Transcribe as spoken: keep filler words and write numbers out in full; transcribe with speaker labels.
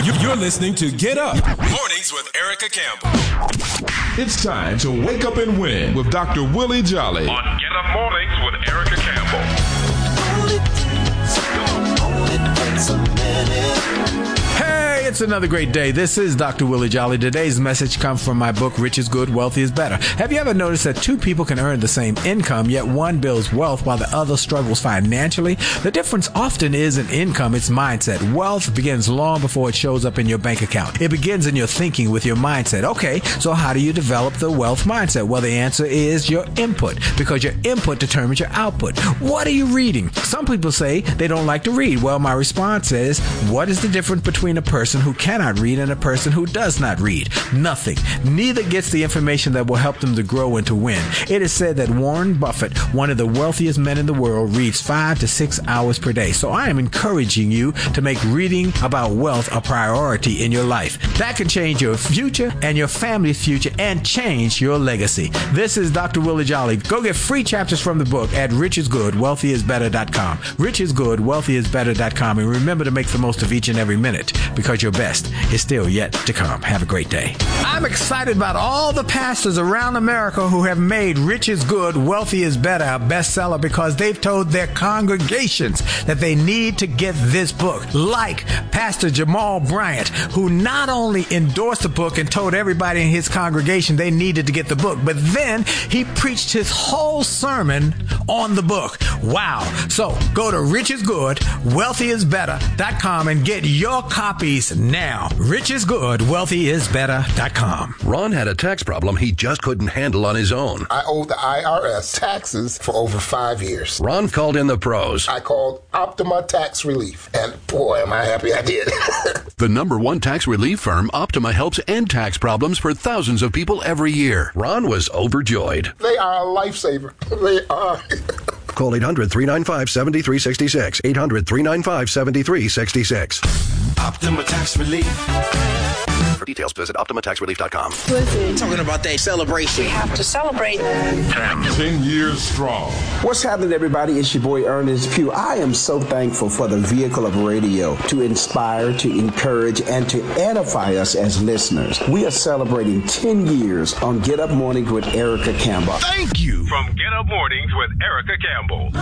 Speaker 1: You're listening to Get Up Mornings with Erica Campbell.
Speaker 2: It's time to wake up and win with Doctor Willie Jolly
Speaker 3: on Get Up Mornings with Erica Campbell.
Speaker 4: Hey, it's another great day. This is Doctor Willie Jolly. Today's message comes from my book, Rich is Good, Wealthy is Better. Have you ever noticed that two people can earn the same income, yet one builds wealth while the other struggles financially? The difference often isn't income, it's mindset. Wealth begins long before it shows up in your bank account. It begins in your thinking with your mindset. Okay, so how do you develop the wealth mindset? Well, the answer is your input, because your input determines your output. What are you reading? Some people say they don't like to read. Well, my response is, what is the difference between a person who cannot read and a person who does not read? Nothing. Neither gets the information that will help them to grow and to win. It is said that Warren Buffett, one of the wealthiest men in the world, reads five to six hours per day. So I am encouraging you to make reading about wealth a priority in your life. That can change your future and your family's future and change your legacy. This is Doctor Willie Jolly. Go get free chapters from the book at rich is good wealthy is better dot com. rich is good wealthy is better dot com. And remember to make the most of each and every minute, because your best is still yet to come. Have a great day. I'm excited about all the pastors around America who have made Rich is Good, Wealthy is Better a bestseller, because they've told their congregations that they need to get this book. Like Pastor Jamal Bryant, who not only endorsed the book and told everybody in his congregation they needed to get the book, but then he preached his whole sermon on the book. Wow. So go to rich is good wealthy is better dot com and get your copies now. rich is good wealthy is better dot com.
Speaker 5: Ron had a tax problem he just couldn't handle on his own.
Speaker 6: I owed the I R S taxes for over five years.
Speaker 5: Ron called in the pros.
Speaker 6: I called Optima Tax Relief, and boy, am I happy I did.
Speaker 5: The number one tax relief firm, Optima, helps end tax problems for thousands of people every year. Ron was overjoyed.
Speaker 6: They are a lifesaver. They are.
Speaker 5: Call eight hundred, three nine five, seven three six six. eight hundred, three nine five, seven three six six.
Speaker 1: Optima Tax Relief.
Speaker 5: For details, visit optima tax relief dot com.
Speaker 7: Listen. Talking about that celebration. We have to celebrate.
Speaker 2: ten years strong.
Speaker 8: What's happening, everybody? It's your boy Ernest Pugh. I am so thankful for the vehicle of radio to inspire, to encourage, and to edify us as listeners. We are celebrating ten years on Get Up Mornings with Erica Campbell.
Speaker 4: Thank you.
Speaker 3: From Get Up Mornings with Erica Campbell.